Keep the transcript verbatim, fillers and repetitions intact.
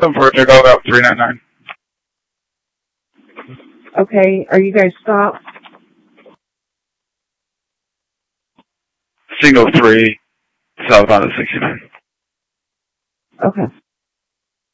Seven for takeoff out three nine nine. Okay, are you guys stopped? Single three, southbound of sixty-nine. Okay.